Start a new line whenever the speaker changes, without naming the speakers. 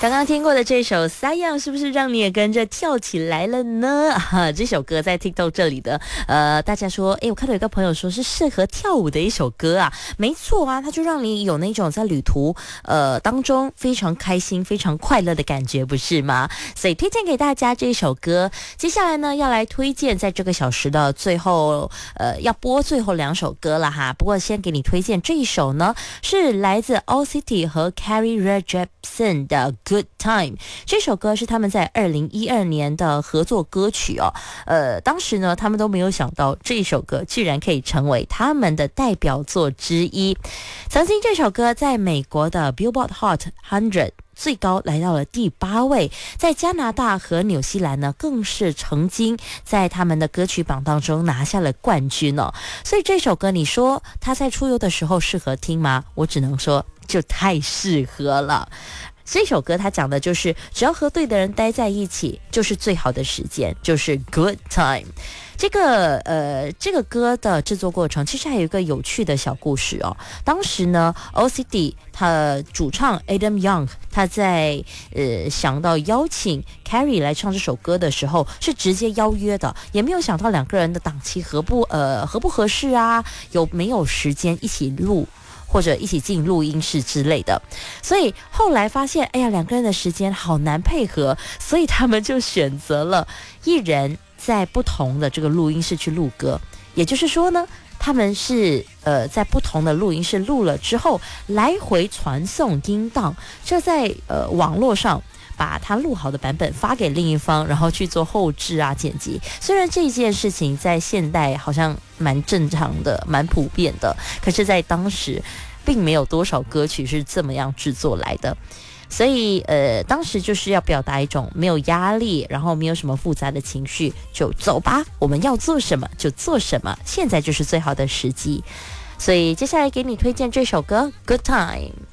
刚刚听过的这首《撒样》是不是让你也跟着跳起来了呢？这首歌在 TikTok 这里的，大家说，我看到有个朋友说是适合跳舞的一首歌啊，没错啊，它就让你有那种在旅途当中非常开心、非常快乐的感觉，不是吗？所以推荐给大家这一首歌。接下来呢，要来推荐在这个小时的最后，要播最后2首歌了哈。不过先给你推荐这一首呢，是来自 All City 和 Carly Rae Jepsen 的Good Time。 这首歌是他们在2012年的合作歌曲哦。当时呢他们都没有想到这首歌居然可以成为他们的代表作之一。曾经这首歌在美国的 Billboard Hot 100最高来到了第8位，在加拿大和纽西兰呢更是曾经在他们的歌曲榜当中拿下了冠军哦。所以这首歌你说他在出游的时候适合听吗？我只能说就太适合了。这首歌它讲的就是只要和对的人待在一起就是最好的时间，就是 good time。这个歌的制作过程其实还有一个有趣的小故事哦。当时呢 OCD 他主唱 Adam Young 他在想到邀请 Carrie 来唱这首歌的时候是直接邀约的，也没有想到2个人的档期合不合适啊，有没有时间一起录或者一起进录音室之类的。所以后来发现2个人的时间好难配合，所以他们就选择了一人在不同的这个录音室去录歌。也就是说呢，他们是在不同的录音室录了之后来回传送音档，这在网络上把他录好的版本发给另一方，然后去做后制啊剪辑。虽然这件事情在现代好像蛮正常的蛮普遍的，可是在当时并没有多少歌曲是这么样制作来的。所以当时就是要表达一种没有压力，然后没有什么复杂的情绪，就走吧，我们要做什么就做什么，现在就是最好的时机。所以接下来给你推荐这首歌 Good Time。